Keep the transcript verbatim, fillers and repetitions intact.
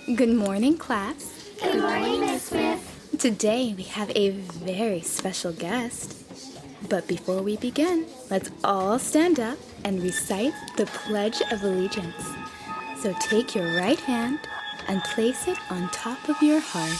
Good morning, class. Good morning, Miss Smith. Today we have a very special guest. But before we begin, let's all stand up and recite the Pledge of Allegiance. So take your right hand and place it on top of your heart.